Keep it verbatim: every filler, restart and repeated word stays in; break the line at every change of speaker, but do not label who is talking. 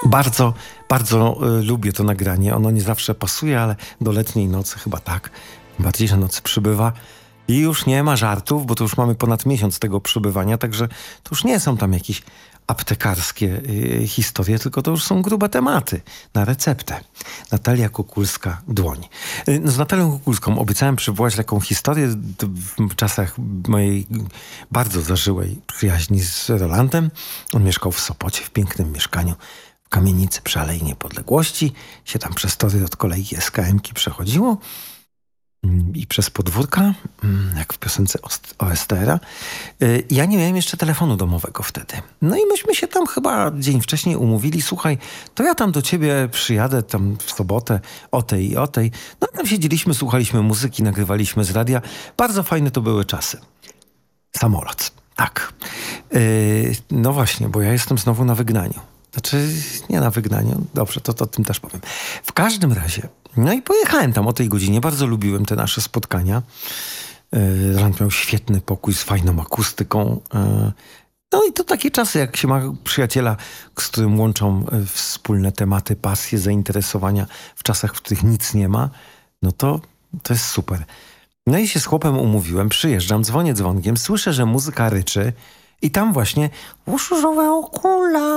Bardzo, bardzo y, lubię to nagranie. Ono nie zawsze pasuje, ale do letniej nocy chyba tak. Tym bardziej, że nocy przybywa. I już nie ma żartów, bo to już mamy ponad miesiąc tego przybywania, także to już nie są tam jakieś aptekarskie y, historie, tylko to już są grube tematy na receptę. Natalia Kukulska, Dłoń. Y, no z Natalią Kukulską obiecałem przywołać taką historię d- w czasach mojej bardzo zażyłej przyjaźni z Rolandem. On mieszkał w Sopocie, w pięknym mieszkaniu w kamienicy przy Alei Niepodległości. Się tam przez tory od kolejki S K M-ki przechodziło. I przez podwórka, jak w piosence O S T R-a. Ja nie miałem jeszcze telefonu domowego wtedy. No i myśmy się tam chyba dzień wcześniej umówili. Słuchaj, to ja tam do ciebie przyjadę tam w sobotę o tej i o tej. No tam siedzieliśmy, słuchaliśmy muzyki, nagrywaliśmy z radia. Bardzo fajne to były czasy. Samolot, tak. Yy, no właśnie, bo ja jestem znowu na wygnaniu. Znaczy, nie na wygnaniu. Dobrze, to, to o tym też powiem. W każdym razie, no i pojechałem tam o tej godzinie. Bardzo lubiłem te nasze spotkania. Yy, Rand miał świetny pokój z fajną akustyką. Yy, no i to takie czasy, jak się ma przyjaciela, z którym łączą yy, wspólne tematy, pasje, zainteresowania w czasach, w których nic nie ma, no to, to jest super. No i się z chłopem umówiłem, przyjeżdżam, dzwonię dzwonkiem, słyszę, że muzyka ryczy i tam właśnie uszużowe okula.